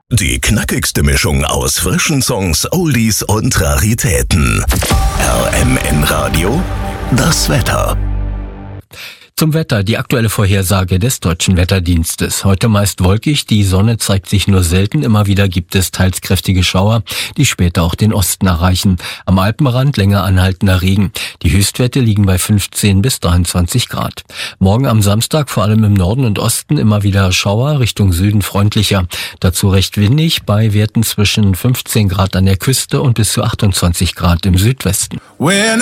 Die knackigste Mischung aus frischen Songs, Oldies und Raritäten. RMN Radio, das Wetter. Zum Wetter, die aktuelle Vorhersage des Deutschen Wetterdienstes. Heute meist wolkig, die Sonne zeigt sich nur selten, immer wieder gibt es teils kräftige Schauer, die später auch den Osten erreichen. Am Alpenrand länger anhaltender Regen. Die Höchstwerte liegen bei 15 bis 23 Grad. Morgen am Samstag vor allem im Norden und Osten immer wieder Schauer, Richtung Süden freundlicher. Dazu recht windig, bei Werten zwischen 15 Grad an der Küste und bis zu 28 Grad im Südwesten. When